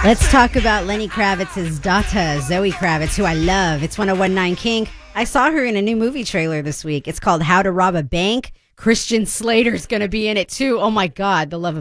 Let's talk about Lenny Kravitz's daughter, Zoe Kravitz, who I love. It's 1019 Kink. I saw her in a new movie trailer this week. It's called How to Rob a Bank. Christian Slater's going to be in it too. Oh my God, the love of